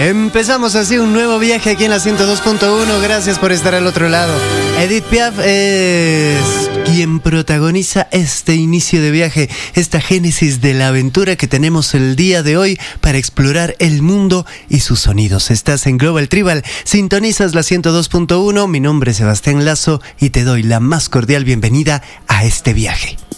Empezamos así un nuevo viaje aquí en la 102.1. Gracias por estar al otro lado. Edith Piaf es quien protagoniza este inicio de viaje, esta génesis de la aventura que tenemos el día de hoy para explorar el mundo y sus sonidos. Estás en Global Tribal, sintonizas la 102.1. Mi nombre es Sebastián Lazo y te doy la más cordial bienvenida a este viaje.